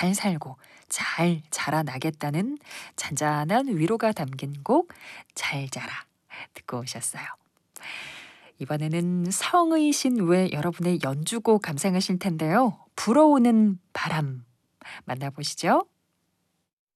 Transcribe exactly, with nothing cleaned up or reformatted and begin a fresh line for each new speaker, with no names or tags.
잘 살고 잘 자라나겠다는 잔잔한 위로가 담긴 곡 잘 자라 듣고 오셨어요. 이번에는 성의 신 외 여러분의 연주곡 감상하실 텐데요. 불어오는 바람 만나보시죠.